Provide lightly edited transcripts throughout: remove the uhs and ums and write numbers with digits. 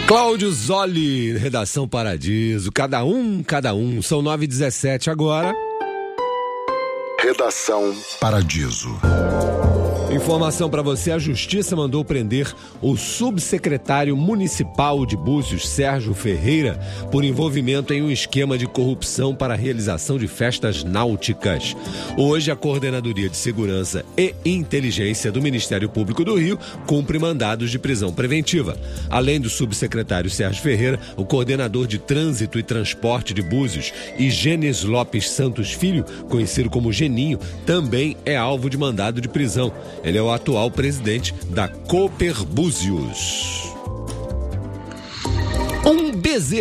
Cláudio Zoli, Redação Paradiso, cada um, são 9h17 agora. Redação Paradiso. Informação para você, a Justiça mandou prender o subsecretário municipal de Búzios, Sérgio Ferreira, por envolvimento em um esquema de corrupção para a realização de festas náuticas. Hoje, a Coordenadoria de Segurança e Inteligência do Ministério Público do Rio cumpre mandados de prisão preventiva. Além do subsecretário Sérgio Ferreira, o coordenador de Trânsito e Transporte de Búzios, Igênes Lopes Santos Filho, conhecido como Geninho, também é alvo de mandado de prisão. Ele é o atual presidente da Cooper Búzios. Um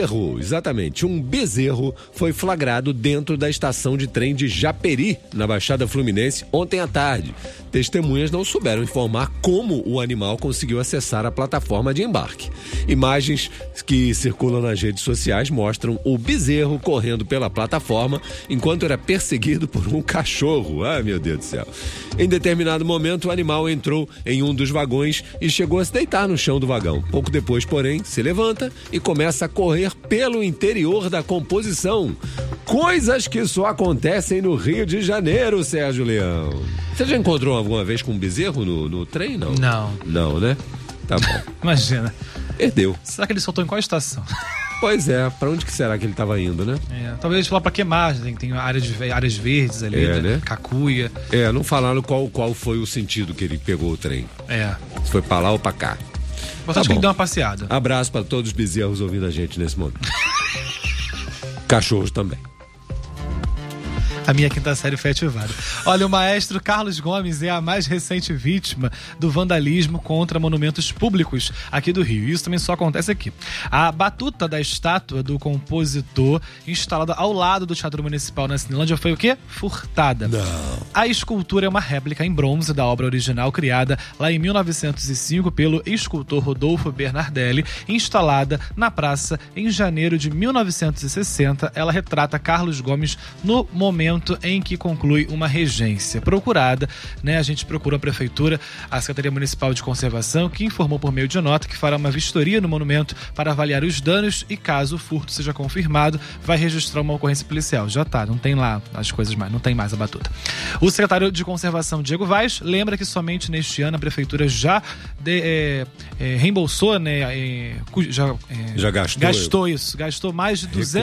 bezerro foi flagrado dentro da estação de trem de Japeri, na Baixada Fluminense, ontem à tarde. Testemunhas não souberam informar como o animal conseguiu acessar a plataforma de embarque. Imagens que circulam nas redes sociais mostram o bezerro correndo pela plataforma enquanto era perseguido por um cachorro. Ai, meu Deus do céu. Em determinado momento, o animal entrou em um dos vagões e chegou a se deitar no chão do vagão. Pouco depois, porém, se levanta e começa a correr pelo interior da composição. Coisas que só acontecem no Rio de Janeiro, Sérgio Leão. Você já encontrou alguma vez com um bezerro no trem, não? Não. Não, né? Tá bom. Imagina. Perdeu. Será que ele soltou em qual estação? Pois é, pra onde que será que ele tava indo, né? Talvez lá pra queimar, tem áreas verdes ali, né? Cacuia. Não falaram qual foi o sentido que ele pegou o trem. Se foi pra lá ou pra cá. Importante que ele deu uma passeada. Abraço pra todos os bezerros ouvindo a gente nesse momento. Cachorros também. A minha quinta série foi ativada. Olha, o maestro Carlos Gomes é a mais recente vítima do vandalismo contra monumentos públicos aqui do Rio. Isso também só acontece aqui. A batuta da estátua do compositor, instalada ao lado do Teatro Municipal na Cinelândia, foi o quê? Furtada. Não. A escultura é uma réplica em bronze da obra original criada lá em 1905 pelo escultor Rodolfo Bernardelli, instalada na praça em janeiro de 1960. Ela retrata Carlos Gomes no momento em que conclui uma regência. Procurada, a gente procurou a Prefeitura, a Secretaria Municipal de Conservação, que informou por meio de nota que fará uma vistoria no monumento para avaliar os danos e, caso o furto seja confirmado, vai registrar uma ocorrência policial. Já tá, não tem lá as coisas mais, não tem mais a batuta. O secretário de Conservação, Diego Vaz, lembra que somente neste ano a Prefeitura já reembolsou, já gastou mais de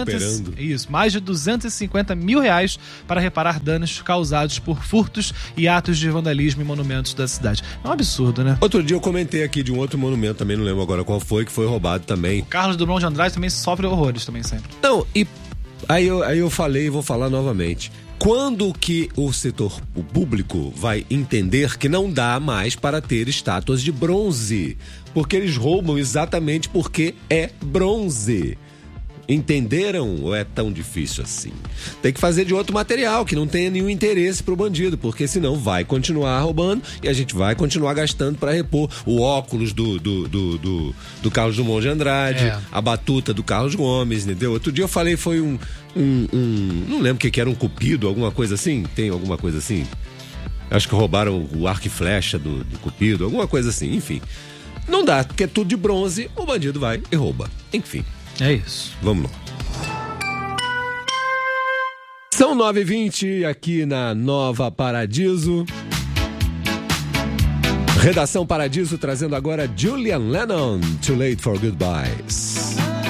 250 mil reais para reparar danos causados por furtos e atos de vandalismo em monumentos da cidade. É um absurdo, né? Outro dia eu comentei aqui de um outro monumento, também não lembro agora qual foi, que foi roubado também. O Carlos Drummond de Andrade também sofre horrores também sempre. Não, e aí eu falei e vou falar novamente. Quando que o setor público vai entender que não dá mais para ter estátuas de bronze? Porque eles roubam exatamente porque é bronze. Entenderam ou é tão difícil assim? Tem que fazer de outro material que não tenha nenhum interesse pro bandido, porque senão vai continuar roubando e a gente vai continuar gastando para repor o óculos do Carlos Drummond de Andrade, a batuta do Carlos Gomes, entendeu? Outro dia eu falei, foi não lembro o que era, um cupido, alguma coisa assim? Tem alguma coisa assim? Acho que roubaram o arco e flecha do cupido, alguma coisa assim, enfim. Não dá, porque é tudo de bronze, o bandido vai e rouba. Enfim. É isso. Vamos lá. São 9h20 aqui na Nova Paradiso. Redação Paradiso trazendo agora Julian Lennon, Too Late for Goodbyes.